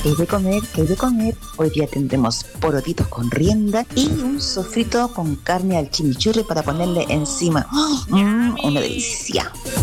es de comer, es de comer. Hoy día tendremos porotitos con rienda y un sofrito con carne al chimichurri para ponerle encima. ¡Oh! Una delicia.